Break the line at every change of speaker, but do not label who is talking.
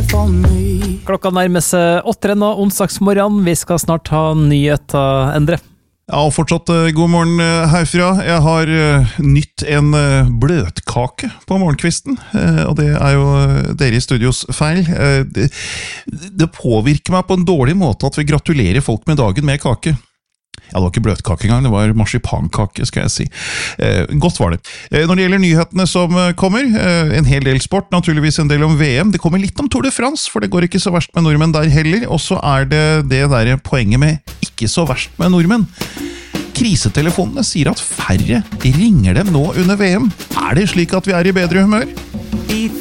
Klokka nærmer seg 8 nå, onsdagsmorgen. Vi skal snart ha nyheter, Endre.
Ja, og fortsatt god morgen herfra. Jeg har nytt en bløtkake på morgenkvisten, og det er jo dere i studios feil. Det påvirker meg på en dårlig måte at vi gratulerer folk med dagen med kake. Ja, det var ikke bløtkake engang, det var marsipankake, skal jeg si. Godt var det. Når det gjelder nyhetene som kommer, en hel del sport, naturligvis en del om VM. Det kommer litt om Tour de France, for det går ikke så verst med nordmenn der heller. Og så er det der poenget med ikke så verst med nordmenn. Krisetelefonene sier at færre ringer dem nå under VM. Er det slik at vi er i bedre humør?